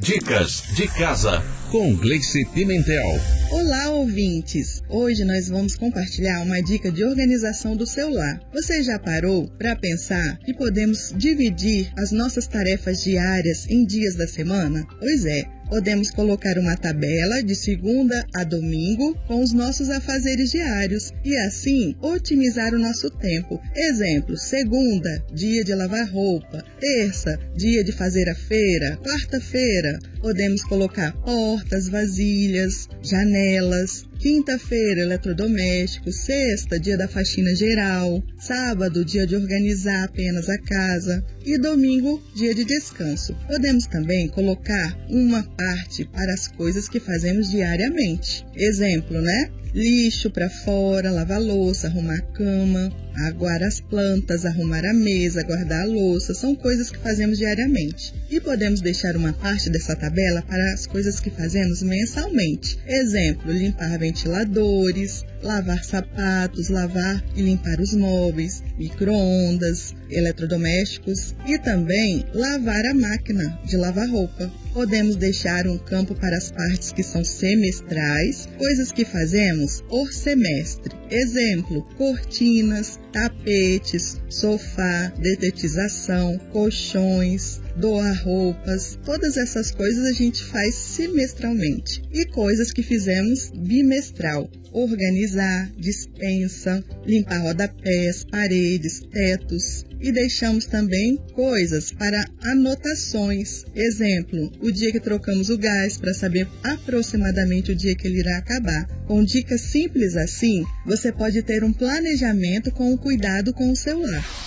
Dicas de casa com Gleice Pimentel. Olá, ouvintes! Hoje nós vamos compartilhar uma dica de organização do seu lar. Você já parou para pensar que podemos dividir as nossas tarefas diárias em dias da semana? Pois é. Podemos colocar uma tabela de segunda a domingo com os nossos afazeres diários e assim otimizar o nosso tempo. Exemplo, segunda, dia de lavar roupa, terça, dia de fazer a feira, quarta-feira, podemos colocar portas, vasilhas, janelas, quinta-feira, eletrodomésticos, sexta, dia da faxina geral, sábado, dia de organizar apenas a casa e domingo, dia de descanso. Podemos também colocar uma parte para as coisas que fazemos diariamente. Exemplo, lixo para fora, lavar louça, arrumar a cama, aguar as plantas, arrumar a mesa, guardar a louça, são coisas que fazemos diariamente. E podemos deixar uma parte dessa tabela para as coisas que fazemos mensalmente. Exemplo, limpar ventiladores, lavar sapatos, lavar e limpar os móveis, micro-ondas, eletrodomésticos e também lavar a máquina de lavar roupa. Podemos deixar um campo para as partes que são semestrais, coisas que fazemos por semestre. Exemplo, cortinas, tapetes, sofá, detetização, colchões, doar roupas. Todas essas coisas a gente faz semestralmente. E coisas que fizemos bimestral. Organizar, despensa, limpar rodapés, paredes, tetos. E deixamos também coisas para anotações. Exemplo, o dia que trocamos o gás para saber aproximadamente o dia que ele irá acabar. Com dicas simples assim, você pode ter um planejamento com o cuidado com o seu lar.